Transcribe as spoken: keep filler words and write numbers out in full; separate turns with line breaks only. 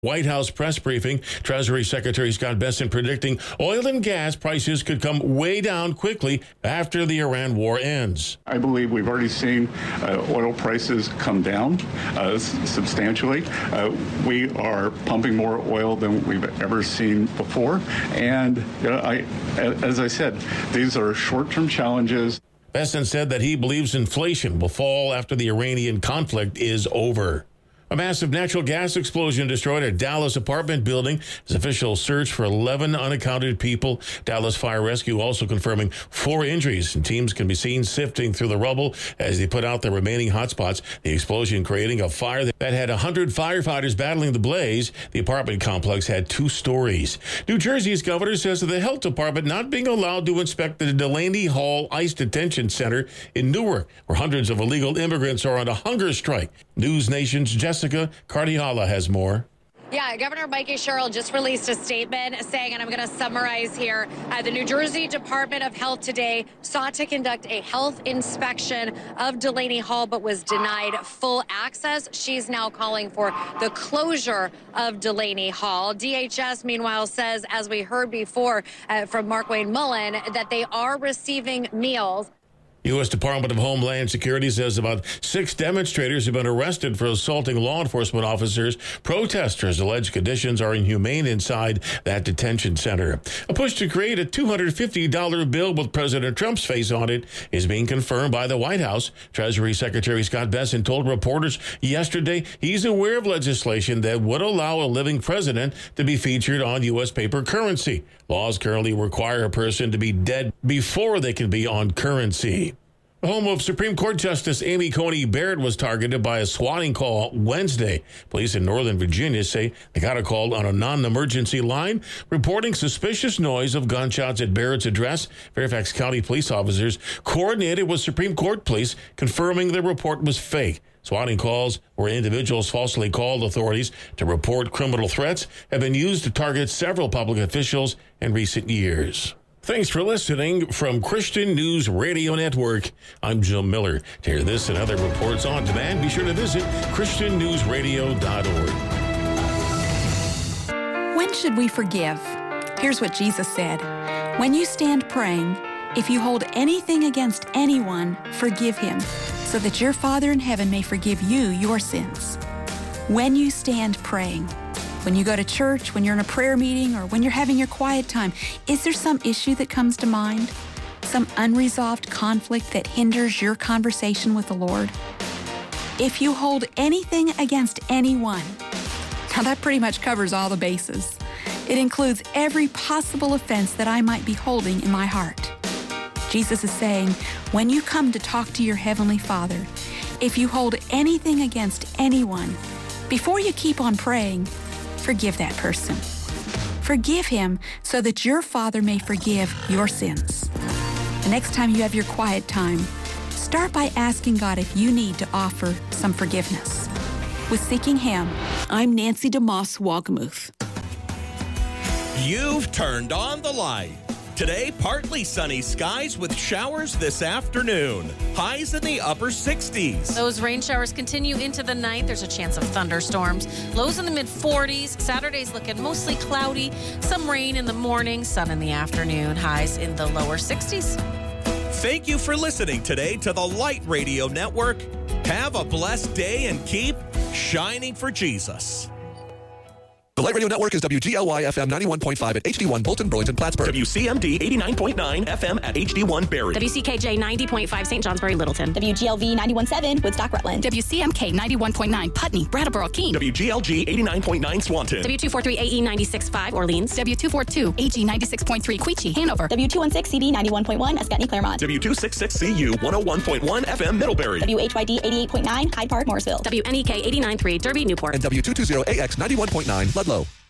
White House press briefing, Treasury Secretary Scott Bessent predicting oil and gas prices could come way down quickly after the Iran war ends.
I believe we've already seen uh, oil prices come down uh, substantially. Uh, we are pumping more oil than we've ever seen before. And you know, I, as I said, these are short-term challenges.
Bessent said that he believes inflation will fall after the Iranian conflict is over. A massive natural gas explosion destroyed a Dallas apartment building as officials search for eleven unaccounted people. Dallas Fire Rescue also confirming four injuries, and teams can be seen sifting through the rubble as they put out the remaining hotspots. The explosion creating a fire that had one hundred firefighters battling the blaze. The apartment complex had two stories. New Jersey's governor says that the health department not being allowed to inspect the Delaney Hall ICE Detention Center in Newark, where hundreds of illegal immigrants are on a hunger strike. News Nation's Jessica Cardiala has more.
Yeah, Governor Mikey Sherrill just released a statement saying, and I'm going to summarize here, uh, the New Jersey Department of Health today sought to conduct a health inspection of Delaney Hall, but was denied full access. She's now calling for the closure of Delaney Hall. D H S, meanwhile, says, as we heard before uh, from Mark Wayne Mullen, that they are receiving meals.
U S Department of Homeland Security says about six demonstrators have been arrested for assaulting law enforcement officers. Protesters allege conditions are inhumane inside that detention center. A push to create a two hundred fifty dollars bill with President Trump's face on it is being confirmed by the White House. Treasury Secretary Scott Bessent told reporters yesterday he's aware of legislation that would allow a living president to be featured on U S paper currency. Laws currently require a person to be dead before they can be on currency. The home of Supreme Court Justice Amy Coney Barrett was targeted by a swatting call Wednesday. Police in Northern Virginia say they got a call on a non-emergency line reporting suspicious noise of gunshots at Barrett's address. Fairfax County police officers coordinated with Supreme Court police, confirming the report was fake. Swatting calls where individuals falsely called authorities to report criminal threats have been used to target several public officials in recent years. Thanks for listening from Christian News Radio Network. I'm Jim Miller. To hear this and other reports on demand, be sure to visit christian news radio dot org.
When should we forgive? Here's what Jesus said. When you stand praying, if you hold anything against anyone, forgive him, so that your Father in heaven may forgive you your sins. When you stand praying, when you go to church, when you're in a prayer meeting, or when you're having your quiet time, is there some issue that comes to mind? Some unresolved conflict that hinders your conversation with the Lord? If you hold anything against anyone, now that pretty much covers all the bases. It includes every possible offense that I might be holding in my heart. Jesus is saying, when you come to talk to your Heavenly Father, if you hold anything against anyone, before you keep on praying, forgive that person. Forgive him so that your Father may forgive your sins. The next time you have your quiet time, start by asking God if you need to offer some forgiveness. With Seeking Him, I'm Nancy DeMoss Wagamuth.
You've turned on the light. Today, partly sunny skies with showers this afternoon. Highs in the upper sixties.
Those rain showers continue into the night. There's a chance of thunderstorms. Lows in the mid-forties. Saturday's looking mostly cloudy. Some rain in the morning, sun in the afternoon. Highs in the lower sixties.
Thank you for listening today to the Light Radio Network. Have a blessed day and keep shining for Jesus.
The Light Radio Network is W G L Y F M ninety-one point five at H D one Bolton, Burlington, Plattsburgh.
W C M D eighty-nine point nine F M at H D one Barrie.
W C K J ninety point five Saint Johnsbury, Littleton.
W G L V ninety-one point seven Woodstock, Rutland.
W C M K ninety-one point nine Putney, Brattleboro, Keene.
W G L G eighty-nine point nine Swanton.
W two forty-three A E ninety-six point five Orleans.
W two forty-two A G ninety-six point three Queechee, Hanover.
W two sixteen C B ninety-one point one Escutney, Claremont.
W two sixty-six C U one oh one point one F M Middlebury.
W H Y D eighty-eight point nine Hyde Park, Morrisville.
W N E K eighty-nine point three Derby, Newport.
And W two twenty A X ninety-one point nine Ludlow.